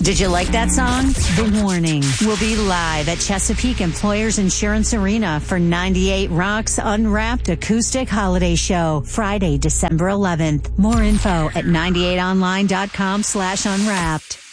Did you like that song? The Warning will be live at Chesapeake Employers Insurance Arena for 98 Rock's Unwrapped Acoustic Holiday Show, Friday, December 11th. More info at 98online.com/unwrapped.